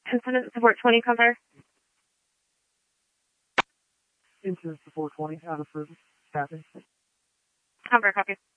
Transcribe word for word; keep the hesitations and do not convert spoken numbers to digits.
Incident support twenty, cover. Incident support twenty, out of prison. Staffing. Cover, copy.